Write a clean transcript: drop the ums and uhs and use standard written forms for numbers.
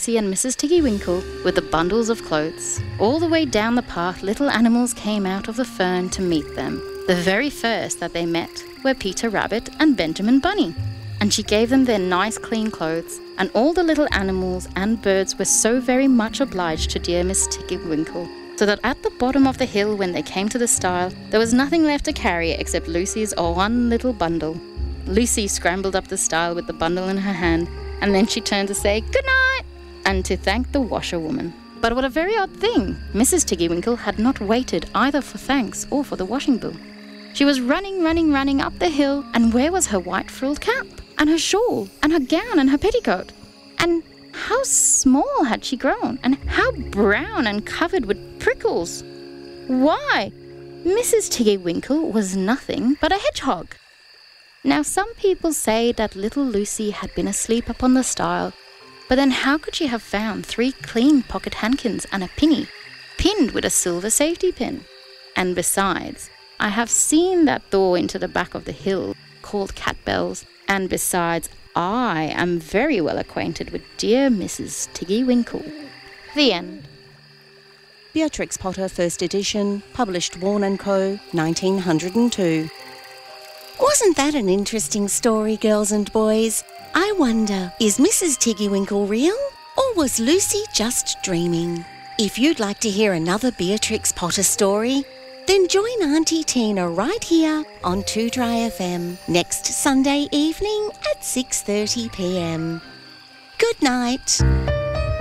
Lucy and Mrs. Tiggywinkle with the bundles of clothes. All the way down the path, little animals came out of the fern to meet them. The very first that they met were Peter Rabbit and Benjamin Bunny. And she gave them their nice clean clothes, and all the little animals and birds were so very much obliged to dear Miss Tiggywinkle, so that at the bottom of the hill when they came to the stile, there was nothing left to carry except Lucy's one little bundle. Lucy scrambled up the stile with the bundle in her hand, and then she turned to say good night and to thank the washerwoman. But what a very odd thing! Mrs. Tiggywinkle had not waited either for thanks or for the washing bill. She was running up the hill, and where was her white frilled cap, and her shawl, and her gown, and her petticoat? And how small had she grown, and how brown and covered with prickles! Why, Mrs. Tiggywinkle was nothing but a hedgehog. Now some people say that little Lucy had been asleep upon the stile, but then how could she have found 3 clean pocket handkins and a pinny, pinned with a silver safety pin? And besides, I have seen that door into the back of the hill called Cat Bells, and besides, I am very well acquainted with dear Mrs. Tiggywinkle. The end. Beatrix Potter, First Edition, published Warne & Co., 1902. Wasn't that an interesting story, girls and boys? I wonder, is Mrs. Tiggywinkle real, or was Lucy just dreaming? If you'd like to hear another Beatrix Potter story, then join Auntie Tina right here on 2Dry FM next Sunday evening at 6:30 p.m. Good night.